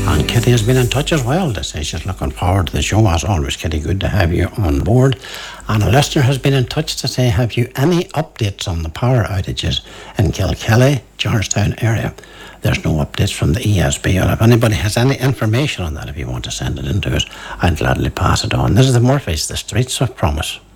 And Kitty has been in touch as well to say she's looking forward to the show. As always, Kitty, good to have you on board. And a listener has been in touch to say, have you any updates on the power outages in Kilkelly, Georgetown area? There's no updates from the ESB. Or if anybody has any information on that, if you want to send it in to us, I'd gladly pass it on. This is the Murphys, the Streets of Promise.